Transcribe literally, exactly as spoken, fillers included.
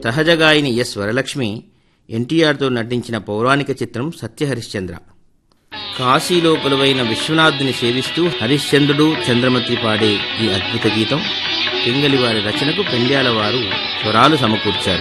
సహజ గాయని ఎస్ వరలక్ష్మి ఎన్టీఆర్తో నటించిన పౌరాణిక చిత్రం సత్యహరిశ్చంద్ర. కాశీలో కొలువైన విశ్వనాథుని సేవిస్తూ హరిశ్చంద్రుడు చంద్రమతి పాడే ఈ అద్భుత గీతం పింగళి వారి రచనకు పెండ్యాల వారు స్వరాలు సమకూర్చారు.